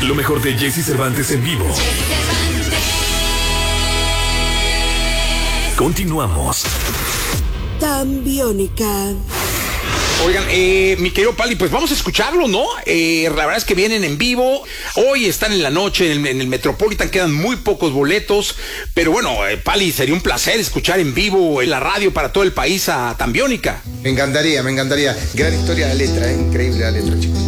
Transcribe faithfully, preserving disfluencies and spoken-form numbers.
Lo mejor de Jesse Cervantes en vivo. Continuamos. Tan biónica. Oigan, eh, mi querido Pali, pues vamos a escucharlo, ¿no? Eh, la verdad es que vienen en vivo. Hoy están en la noche en el, en el Metropolitan, quedan muy pocos boletos. Pero bueno, eh, Pali, sería un placer escuchar en vivo en la radio para todo el país a Tan Biónica. Me encantaría, me encantaría. Gran historia de la letra, ¿eh? Increíble la letra, chicos.